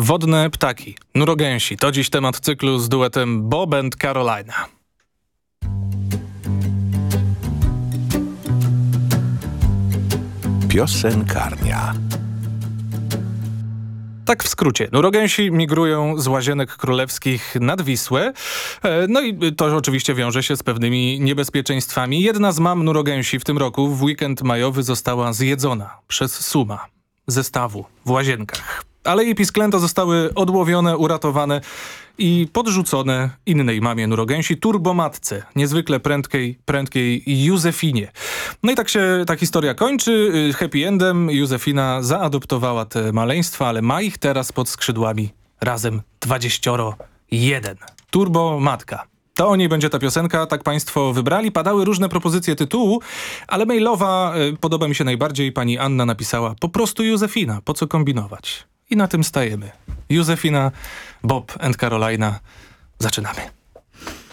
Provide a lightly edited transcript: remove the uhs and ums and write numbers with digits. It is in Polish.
Wodne ptaki, nurogęsi. To dziś temat cyklu z duetem Bob and Carolina. Piosenkarnia. Tak w skrócie. Nurogęsi migrują z Łazienek Królewskich nad Wisłę. No i to oczywiście wiąże się z pewnymi niebezpieczeństwami. Jedna z mam nurogęsi w tym roku w weekend majowy została zjedzona przez suma ze stawu w Łazienkach. Ale jej pisklęta zostały odłowione, uratowane i podrzucone innej mamie nurogęsi, turbomatce, niezwykle prędkiej Józefinie. No i tak się ta historia kończy. Happy endem. Józefina zaadoptowała te maleństwa, ale ma ich teraz pod skrzydłami razem 21. Turbomatka. To o niej będzie ta piosenka, tak państwo wybrali. Padały różne propozycje tytułu, ale mailowa podoba mi się najbardziej. Pani Anna napisała po prostu Józefina, po co kombinować? I na tym stajemy. Józefina, Bob and Carolina. Zaczynamy.